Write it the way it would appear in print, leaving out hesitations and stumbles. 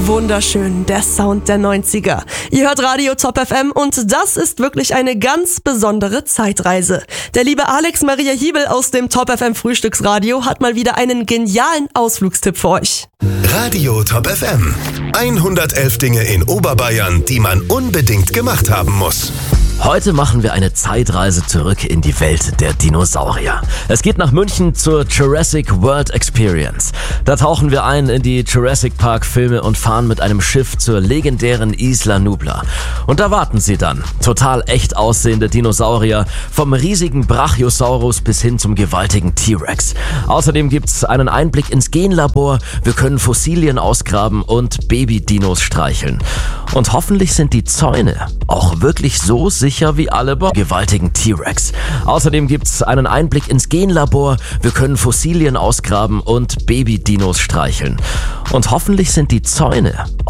Wunderschön, der Sound der 90er. Ihr hört Radio Top FM und das ist wirklich eine ganz besondere Zeitreise. Der liebe Alex Maria Hiebel aus dem Top FM Frühstücksradio hat mal wieder einen genialen Ausflugstipp für euch. Radio Top FM. 111 Dinge in Oberbayern, die man unbedingt gemacht haben muss. Heute machen wir eine Zeitreise zurück in die Welt der Dinosaurier. Es geht nach München zur Jurassic World Experience. Da tauchen wir ein in die Jurassic Park Filme und fahren mit einem Schiff zur legendären Isla Nublar. Und da warten sie dann. Total echt aussehende Dinosaurier, vom riesigen Brachiosaurus bis hin zum gewaltigen T-Rex. Außerdem gibt's einen Einblick ins Genlabor, wir können Fossilien ausgraben und Baby-Dinos streicheln. Und hoffentlich sind die Zäune auch wirklich so sicher wie alle gewaltigen T-Rex. Außerdem gibt's einen Einblick ins Genlabor, wir können Fossilien ausgraben und Baby-Dinos streicheln. Und hoffentlich sind die Zäune